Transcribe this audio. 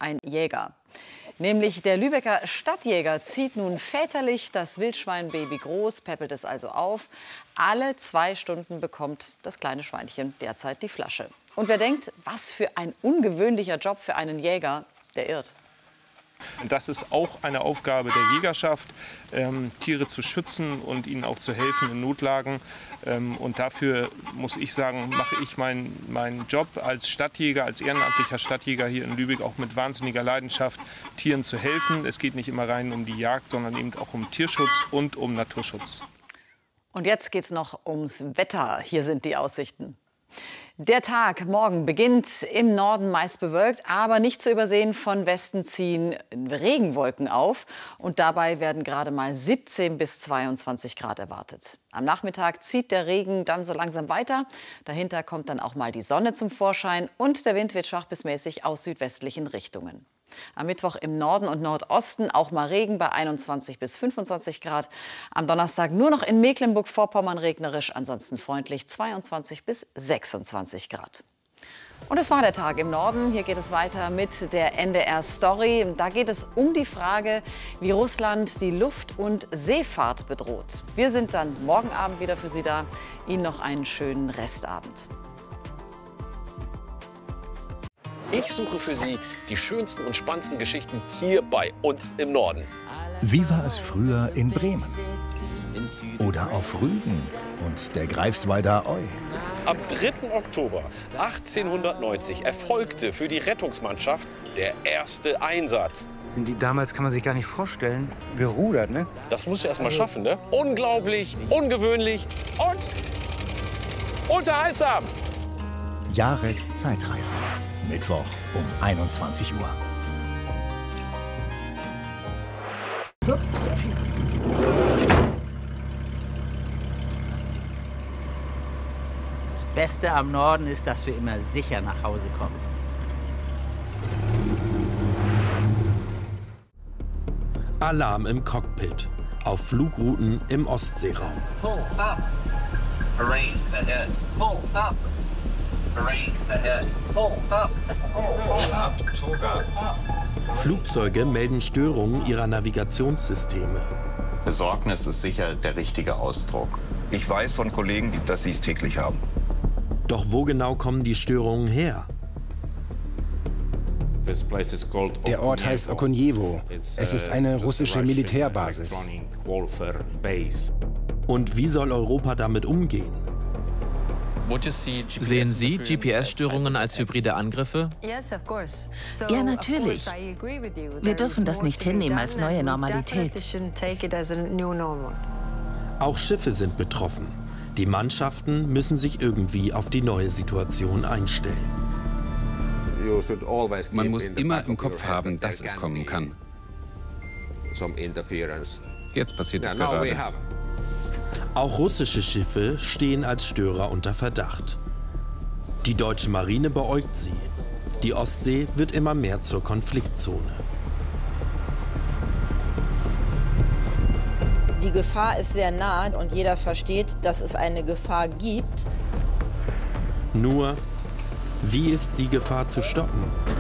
ein Jäger. Nämlich der Lübecker Stadtjäger zieht nun väterlich das Wildschweinbaby groß, päppelt es also auf. Alle 2 Stunden bekommt das kleine Schweinchen derzeit die Flasche. Und wer denkt, was für ein ungewöhnlicher Job für einen Jäger, der irrt. Das ist auch eine Aufgabe der Jägerschaft, Tiere zu schützen und ihnen auch zu helfen in Notlagen. Und dafür, muss ich sagen, mache ich meinen Job als Stadtjäger, als ehrenamtlicher Stadtjäger hier in Lübeck auch mit wahnsinniger Leidenschaft, Tieren zu helfen. Es geht nicht immer rein um die Jagd, sondern eben auch um Tierschutz und um Naturschutz. Und jetzt geht es noch ums Wetter. Hier sind die Aussichten. Der Tag morgen beginnt im Norden meist bewölkt, aber nicht zu übersehen, von Westen ziehen Regenwolken auf. Und dabei werden gerade mal 17 bis 22 Grad erwartet. Am Nachmittag zieht der Regen dann so langsam weiter. Dahinter kommt dann auch mal die Sonne zum Vorschein und der Wind wird schwach bis mäßig aus südwestlichen Richtungen. Am Mittwoch im Norden und Nordosten auch mal Regen bei 21 bis 25 Grad. Am Donnerstag nur noch in Mecklenburg-Vorpommern regnerisch, ansonsten freundlich 22 bis 26 Grad. Und es war der Tag im Norden. Hier geht es weiter mit der NDR-Story. Da geht es um die Frage, wie Russland die Luft- und Seefahrt bedroht. Wir sind dann morgen Abend wieder für Sie da. Ihnen noch einen schönen Restabend. Ich suche für Sie die schönsten und spannendsten Geschichten hier bei uns im Norden. Wie war es früher in Bremen? Oder auf Rügen und der Greifswalder Eu? Am 3. Oktober 1890 erfolgte für die Rettungsmannschaft der erste Einsatz. Sind die damals, kann man sich gar nicht vorstellen, gerudert, ne? Das musst du erst mal schaffen, ne? Unglaublich, ungewöhnlich und unterhaltsam. Jareks Zeitreise. Mittwoch um 21 Uhr. Das Beste am Norden ist, dass wir immer sicher nach Hause kommen. Alarm im Cockpit. Auf Flugrouten im Ostseeraum. Pull up. Arrange ahead. Pull up. Flugzeuge melden Störungen ihrer Navigationssysteme. Besorgnis ist sicher der richtige Ausdruck. Ich weiß von Kollegen, dass sie es täglich haben. Doch wo genau kommen die Störungen her? Der Ort heißt Okonjewo. Es ist eine russische Militärbasis. Und wie soll Europa damit umgehen? Sehen Sie GPS-Störungen als hybride Angriffe? Ja, natürlich. Wir dürfen das nicht hinnehmen als neue Normalität. Auch Schiffe sind betroffen. Die Mannschaften müssen sich irgendwie auf die neue Situation einstellen. Man muss immer im Kopf haben, dass es kommen kann. Jetzt passiert es gerade. Auch russische Schiffe stehen als Störer unter Verdacht. Die deutsche Marine beäugt sie. Die Ostsee wird immer mehr zur Konfliktzone. Die Gefahr ist sehr nah und jeder versteht, dass es eine Gefahr gibt. Nur, wie ist die Gefahr zu stoppen?